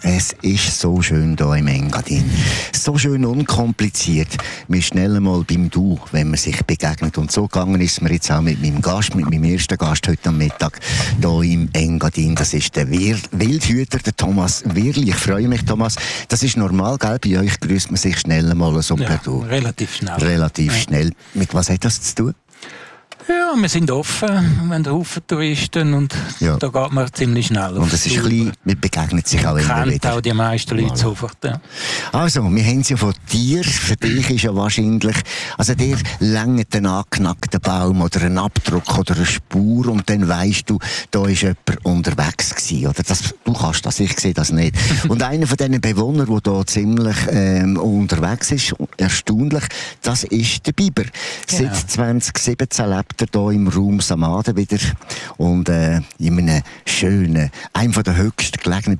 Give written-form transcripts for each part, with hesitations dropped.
Es ist so schön hier im Engadin. So schön unkompliziert. Wir schnell mal beim Du, wenn man sich begegnet. Und so gegangen ist mir jetzt auch mit meinem Gast, mit meinem ersten Gast heute am Mittag hier im Engadin. Das ist der Wildhüter, der Thomas Wirli. Ich freue mich, Thomas. Das ist normal, gell? Bei euch grüßt man sich schnell mal so per Du. Relativ schnell. Relativ schnell. Mit was hat das zu tun? Ja, wir sind offen, wir haben Haufen Touristen und da geht man ziemlich schnell. Und es ist klein, man begegnet sich auch immer wieder. Kennt auch die meisten Leute sofort, ja. Also, wir haben es ja von dir. Für dich ist ja wahrscheinlich, also dir längt ein angeknackter Baum oder ein Abdruck oder eine Spur und dann weisst du, da war jemand unterwegs gewesen. Oder du kannst das, ich sehe das nicht. Und einer von diesen Bewohnern, der hier ziemlich unterwegs ist, erstaunlich, das ist der Biber. Genau. Seit 2017 lebt er hier im Raum Samaden wieder und in einem schönen, einem der höchst gelegenen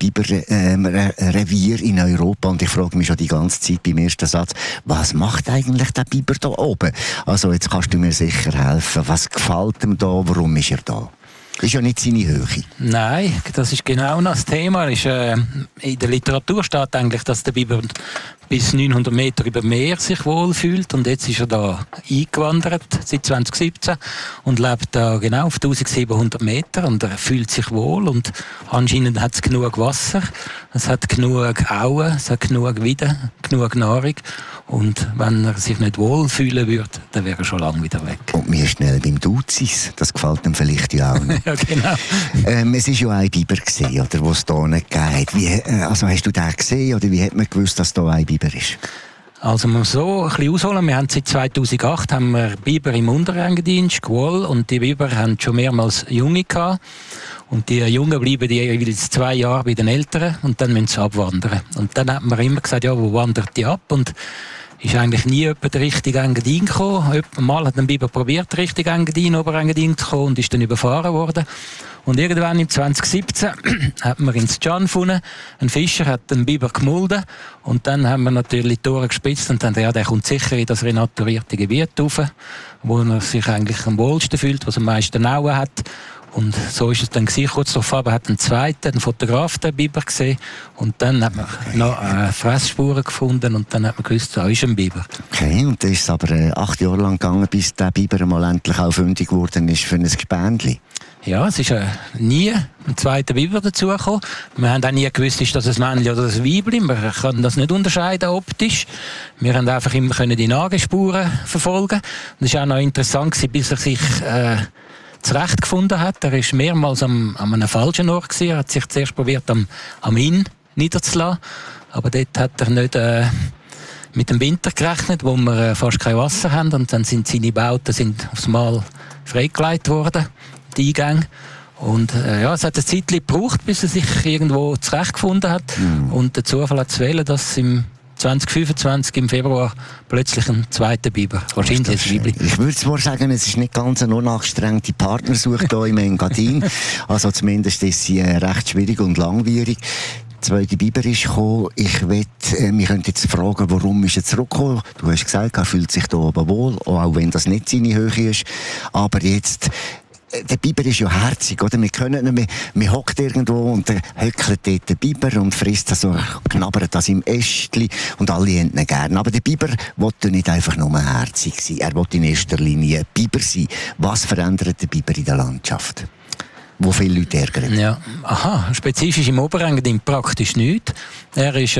Biberrevier in Europa. Und ich frage mich schon die ganze Zeit beim ersten Satz, was macht eigentlich der Biber da oben? Also jetzt kannst du mir sicher helfen. Was gefällt ihm da? Warum ist er da? Ist ja nicht seine Höhe. Nein, das ist genau das Thema. In der Literatur steht eigentlich, dass der Biber bis 900 Meter über Meer sich wohlfühlt. Und jetzt ist er da eingewandert, seit 2017, und lebt da genau auf 1700 Meter. Und er fühlt sich wohl. Und anscheinend hat es genug Wasser, es hat genug Auen, es hat genug Weide, genug Nahrung. Und wenn er sich nicht wohlfühlen würde, dann wäre er schon lange wieder weg. Und mir schnell beim Duzis, das gefällt ihm vielleicht ja auch nicht. Ja, genau. Es war ja ein Biber, oder, wo es hier nicht gegeben hat. Also hast du den gesehen, oder wie hat man gewusst, dass hier ein Biber ist? Also man muss so ein bisschen ausholen. Wir haben seit 2008 haben wir Biber im Unterengadin, Squall, und die Biber haben schon mehrmals Junge gehabt. Und die Jungen bleiben jeweils 2 Jahre bei den Eltern und dann müssen sie abwandern. Und dann hat man immer gesagt, ja, wo wandert die ab? Und ist eigentlich nie jemand richtig Engadin gekommen. Mal hat ein Biber probiert, richtig Oberengadin zu kommen und ist dann überfahren worden. Und irgendwann im 2017 hat man ins Can gefunden. Ein Fischer hat den Biber gemulden. Und dann haben wir natürlich die Tore gespitzt und dann, ja, der kommt sicher in das renaturierte Gebiet rauf, wo er sich eigentlich am wohlsten fühlt, was am meisten Auen hat. Und so ist es dann gewesen. Kurz darauf hat ein zweiter, ein Fotograf, den Biber gesehen. Und dann hat man noch Fressspuren gefunden und dann hat man gewusst, da ist ein Biber. Okay, und das ist aber 8 Jahre lang gegangen, bis der Biber mal endlich auch fündig geworden ist für ein Gespendli. Ja, es ist nie ein zweiter Biber dazugekommen. Wir haben auch nie gewusst, ist das ein Männchen oder ein Weibchen. Wir können das nicht unterscheiden optisch. Wir haben einfach immer die Nagespuren verfolgen. Das war auch noch interessant, bis er sich zurechtgefunden hat. Er war mehrmals an einem falschen Ort gewesen. Er hat sich zuerst probiert, am Inn niederzulassen. Aber dort hat er nicht mit dem Winter gerechnet, wo wir fast kein Wasser haben. Und dann sind seine Bauten aufs Mal freigelegt worden, die Eingänge. Und es hat eine Zeit gebraucht, bis er sich irgendwo zurechtgefunden hat. Und der Zufall hat es wählen, dass im 2025 im Februar plötzlich ein zweiter Biber. Wahrscheinlich ein Weibli. Ich würde zwar sagen, es ist nicht ganz eine unangestrengte Partnersuche hier im Engadin. Also zumindest ist sie recht schwierig und langwierig. Der zweite Biber ist gekommen. Wir können jetzt fragen, warum ist er zurückgekommen? Du hast gesagt, er fühlt sich hier oben wohl, auch wenn das nicht seine Höhe ist. Aber jetzt, der Biber ist ja herzig, oder? Man hockt irgendwo und dann höckelt dort der Biber und frisst das so, knabbert das im Ästchen und alle haben ihn gern. Aber der Biber will nicht einfach nur herzig sein, er will in erster Linie Biber sein. Was verändert der Biber in der Landschaft, wo viele Leute ärgern? Ja, spezifisch im Oberengadin praktisch nichts. Er ist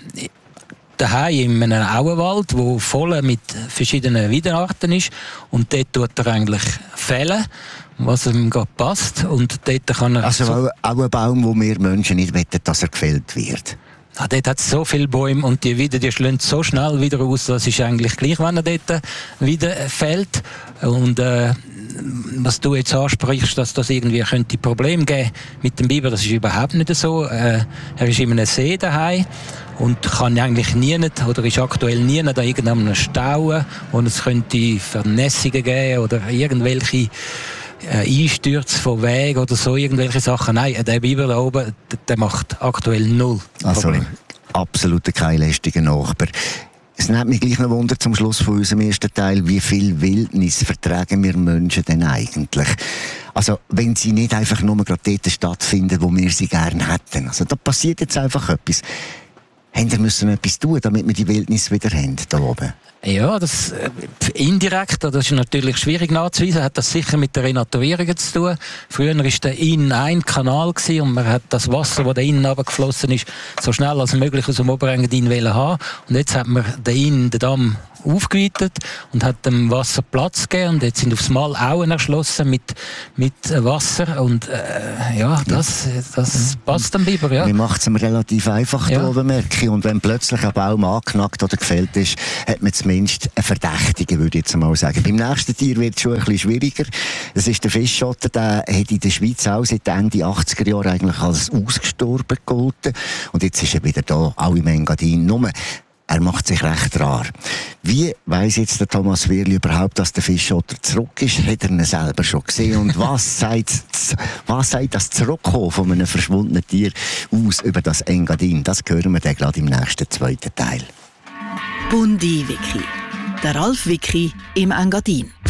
daheim in einem Auenwald, der voll mit verschiedenen Weidenarten ist. Und dort tut er eigentlich fällen, was ihm gerade passt. Und dort kann er also auch ein Baum, wo wir Menschen nicht wollen, dass er gefällt wird. Dort hat es so viele Bäume und die schlagen so schnell wieder aus, das ist eigentlich gleich, wenn er dort wieder fällt. Und was du jetzt ansprichst, dass das irgendwie könnte Probleme geben mit dem Biber, das ist überhaupt nicht so. Er ist in einem See daheim und kann eigentlich ist aktuell nie an irgendeinem Stauen, wo es könnte Vernässungen geben oder irgendwelche Einstürze von Wegen oder so, irgendwelche Sachen. Nein, der Biber da oben, der macht aktuell null Probleme. Also absolut kein lästiger Nachbar. Es nimmt mich gleich noch Wunder zum Schluss von unserem ersten Teil, wie viel Wildnis vertragen wir Menschen denn eigentlich? Also, wenn sie nicht einfach nur gerade dort stattfinden, wo wir sie gerne hätten. Also, da passiert jetzt einfach etwas. Wir müssen etwas tun, damit wir die Wildnis wieder haben, da oben. Ja, das indirekt, das ist natürlich schwierig nachzuweisen, hat das sicher mit der Renaturierung zu tun. Früher war der Inn ein Kanal gewesen und man hat das Wasser, das da innen runtergeflossen ist, so schnell als möglich aus dem Oberengadin haben. Und jetzt hat man den Damm aufgeweitet und hat dem Wasser Platz gegeben und jetzt sind aufs Mal Auen erschlossen mit Wasser und das passt dem Biber, ja. Man macht es ihm relativ einfach da oben, merke ich. Und wenn plötzlich ein Baum angeknackt oder gefällt ist, hat man zumindest einen Verdächtigen, würde ich jetzt mal sagen. Beim nächsten Tier wird es schon ein bisschen schwieriger. Das ist der Fischotter, der hat in der Schweiz auch seit Ende 80er Jahre eigentlich als ausgestorben gegolten. Und jetzt ist er wieder da, auch im Engadin. Nur, er macht sich recht rar. Wie weiss jetzt der Thomas Wehrli überhaupt, dass der Fischotter zurück ist? Hat er ihn selber schon gesehen? Und was sagt das Zurückkommen von einem verschwundenen Tier aus über das Engadin? Das hören wir dann gerade im nächsten zweiten Teil. Bundi Wiki. Der Ralf Wiki im Engadin.